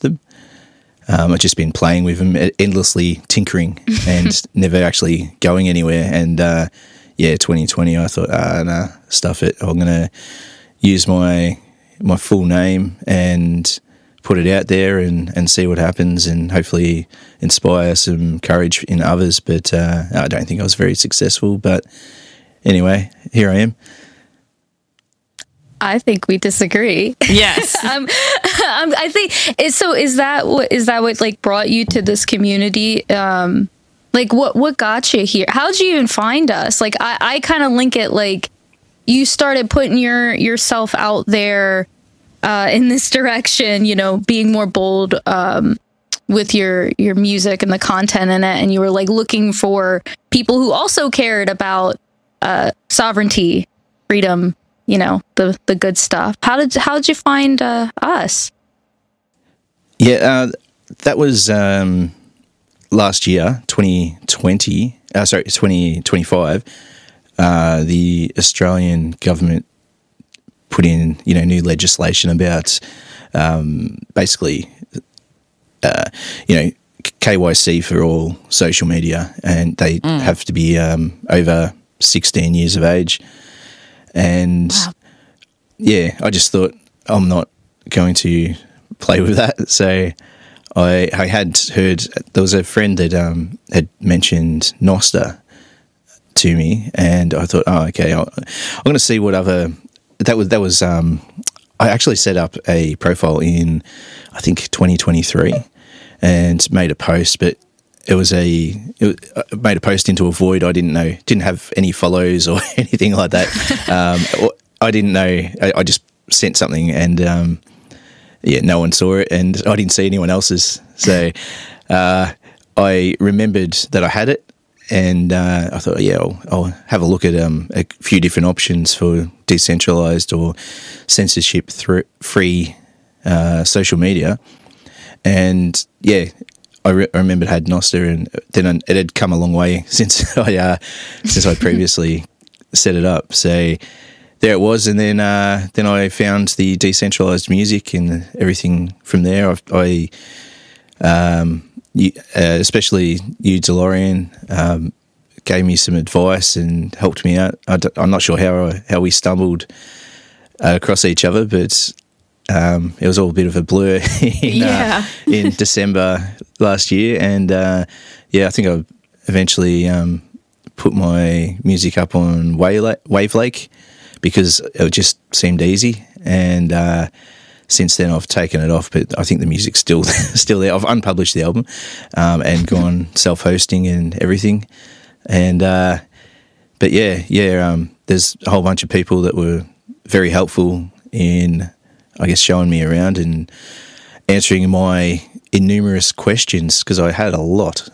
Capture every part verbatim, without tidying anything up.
them. Um, I've just been playing with them, endlessly tinkering and never actually going anywhere. And uh, yeah, twenty twenty, I thought, ah, nah, stuff it. I'm going to use my my full name and put it out there and, and see what happens, and hopefully inspire some courage in others. But uh, I don't think I was very successful. But anyway, here I am. I think we disagree. Yes. um, um, I think is so. Is that what is that what like brought you to this community? Um, like what what got you here? How did you even find us? Like I, I kind of link it like you started putting your yourself out there uh, in this direction. You know, being more bold um, with your your music and the content in it, and you were like looking for people who also cared about uh, sovereignty, freedom. You know, the the good stuff. How did how did you find uh, us? Yeah, uh, that was um, last year, twenty twenty. Uh, sorry, twenty twenty-five. Uh, the Australian government put in, you know, new legislation about um, basically, uh, you know, K Y C for all social media, and they mm. have to be um, over sixteen years of age. And wow. yeah, I just thought I'm not going to play with that. So I, I had heard, there was a friend that um, had mentioned Nostr to me, and I thought, oh, okay, I'll, I'm going to see what other, that was, that was um, I actually set up a profile in, I think, twenty twenty-three and made a post, but it was a it I made a post into a void. I didn't know, didn't have any follows or anything like that. Um, I didn't know. I, I just sent something, and um, yeah, no one saw it, and I didn't see anyone else's. So uh, I remembered that I had it, and uh, I thought, yeah, I'll, I'll have a look at um, a few different options for decentralized or censorship free uh, social media, and yeah. I, re- I remember it had Nostr, and then it had come a long way since I uh, since I previously set it up. So there it was, and then uh, then I found the decentralized music and everything from there. I've, I, um, you, uh, especially you, DeLorean, um, gave me some advice and helped me out. I d- I'm not sure how I, how we stumbled uh, across each other, but. Um, it was all a bit of a blur in, yeah. uh, in December last year, and uh, yeah, I think I eventually um, put my music up on Wavelake because it just seemed easy, and uh, since then I've taken it off. But I think the music's still still there. I've unpublished the album um, and gone self-hosting and everything, and uh, but yeah, yeah, um, there's a whole bunch of people that were very helpful in. I guess showing me around and answering my innumerous questions, because I had a lot.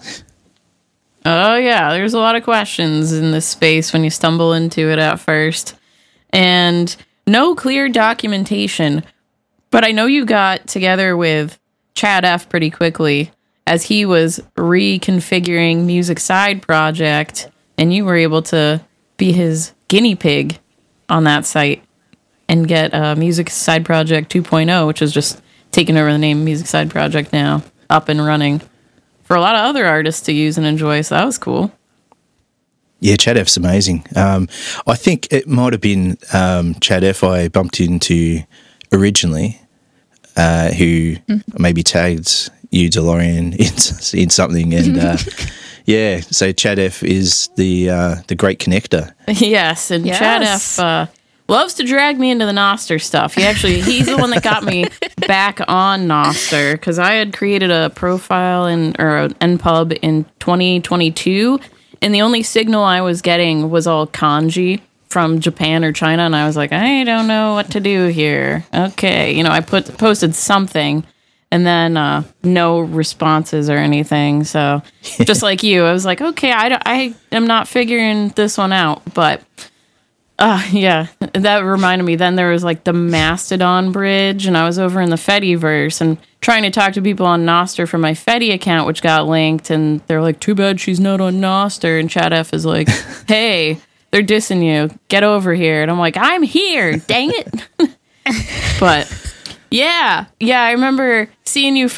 Oh, yeah. There's a lot of questions in this space when you stumble into it at first. And no clear documentation. But I know you got together with Chad F pretty quickly as he was reconfiguring Music Side Project, and you were able to be his guinea pig on that site. And get uh, Music Side Project two point oh, which is just taking over the name Music Side Project now, up and running for a lot of other artists to use and enjoy. So that was cool. Yeah, Chad F's amazing. Um, I think it might have been um, Chad F I bumped into originally, uh, who mm. maybe tagged you, DeLorean, in, in something. And uh, yeah, so Chad F is the uh, the great connector. Yes, and yes. Chad F Uh, loves to drag me into the Nostr stuff. He actually, he's the one that got me back on Nostr, because I had created a profile in or an N pub in twenty twenty-two, and the only signal I was getting was all kanji from Japan or China, and I was like, I don't know what to do here. Okay, you know, I put posted something, and then uh, no responses or anything. So just like you, I was like, okay, I, I am not figuring this one out, but. Uh, yeah, that reminded me. Then there was like the Mastodon bridge, and I was over in the Fediverse and trying to talk to people on Nostr from my Fedi account, which got linked, and they're like, too bad she's not on Nostr. And Chad F is like, hey, they're dissing you. Get over here. And I'm like, I'm here. Dang it. But yeah, yeah, I remember seeing you